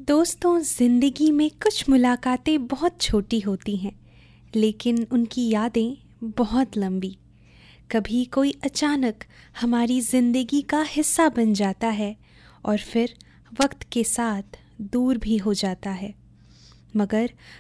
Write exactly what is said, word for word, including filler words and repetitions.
दोस्तों, ज़िंदगी में कुछ मुलाकातें बहुत छोटी होती हैं, लेकिन उनकी यादें बहुत लंबी। कभी कोई अचानक हमारी ज़िंदगी का हिस्सा बन जाता है और फिर वक्त के साथ दूर भी हो जाता है। मगर